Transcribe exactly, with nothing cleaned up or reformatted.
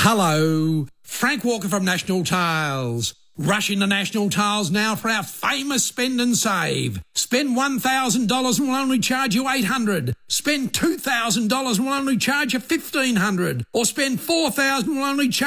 Hello, Frank Walker from National Tiles. Rush into National Tiles now for our famous spend and save. Spend one thousand dollars and we'll only charge you eight hundred dollars. Spend two thousand dollars and we'll only charge you fifteen hundred dollars. Or spend four thousand dollars and we'll only charge